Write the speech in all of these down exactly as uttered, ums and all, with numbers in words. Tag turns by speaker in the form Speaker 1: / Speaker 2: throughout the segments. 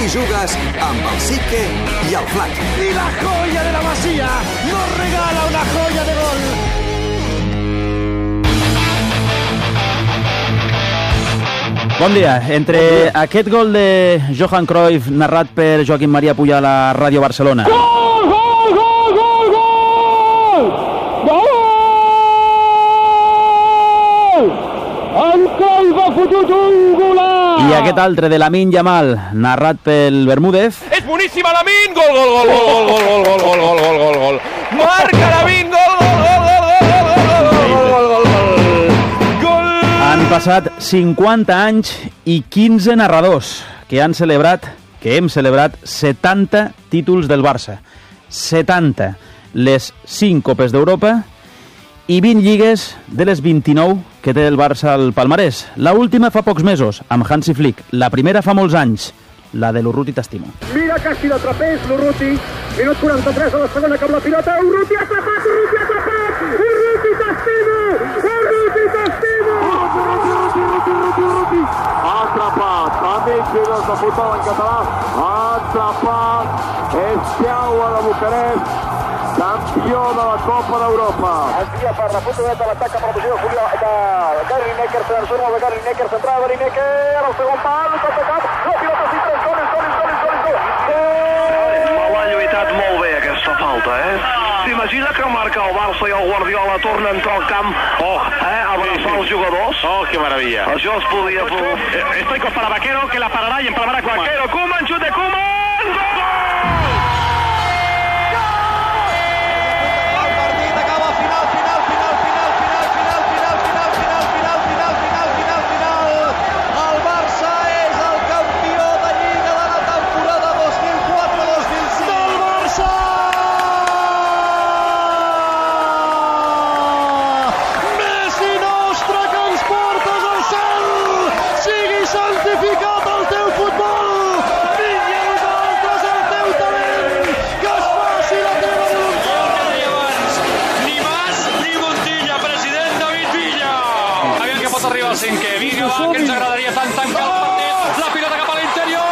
Speaker 1: Aquí jugues amb el Sique i el Flac.
Speaker 2: I la joia de la Masia nos regala una joia de gol.
Speaker 3: Bon dia. Entre aquest gol de Johan Cruyff narrat per Joaquim Maria Pujal a Ràdio Barcelona.
Speaker 4: Gol, gol, gol, gol, gol! Gol! En Cruyff ha fotut un golaç!
Speaker 3: I aquest altre de Lamine Yamal, narrat pel Bermúdez.
Speaker 5: És boníssima Lamine! Gol, gol, gol, gol, gol, gol, gol, gol, gol, gol, gol, gol. Marca Lamine! Gol, gol, gol, gol, gol, gol, gol, gol, gol, gol.
Speaker 3: Han passat cinquanta anys i quinze narradors que han celebrat, que hem celebrat setanta títols del Barça. setanta. Les cinc Copes d'Europa i vint lligues de les vint-i-nou que té el Barça al palmarès. La última fa pocs mesos, amb Hansi Flick. La primera fa molts anys, la de l'Urruti t'estimo.
Speaker 4: Mira que si l'atrapés l'Urruti. Minut quaranta-tres de la segona cap la pilota. Urruti ha atrapat, Urruti ha atrapat! Urruti t'estimo! Urruti t'estimo! Urruti, Urruti, Urruti, Urruti, Urruti! Ha atrapat, amics i dos de futbol en català. Ha atrapat, és Piau de Bucarest, campió de la Copa d'Europa. Envia per la foto de l'atac cap a la posició de Gary Necker, Sergio de Gary Necker, centrada Gary Necker, al segon pal, cop de cap, la pilota s'hi tres, gol, gol, gol, gol, gol, gol.
Speaker 6: L'ha lluitat molt bé aquesta falta, eh? S'imagina que marca el Barça i el Guardiola torna a entrar al camp, oh, eh, a abraçar els jugadors.
Speaker 7: Oh, qué maravilla.
Speaker 6: Això es podia fer.
Speaker 7: Estoy con para Vaquero, que la parará y empalmará Koeman.
Speaker 6: Vaquero, Koeman, xut de Koeman, gol!
Speaker 5: Arriba el cinquè, vinga va, que ens agradaria tant tancar el partit, la pilota cap a l'interior.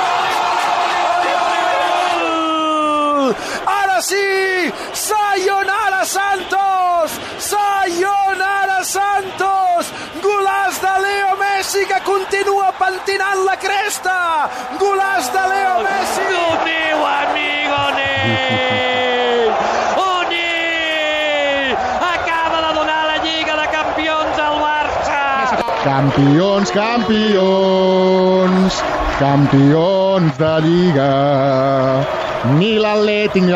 Speaker 2: Ara sí! Sayonara Santos! Sayonara Santos! Golaç de Leo Messi que continua pentinant la cresta! Golaç de Leo Messi!
Speaker 4: Tu meu amigo Ney! Oh, Ney! Acaba de donar la Lliga de Campions al Barça!
Speaker 8: Campions, campions, campions de Lliga. Ni l'Atlètic ni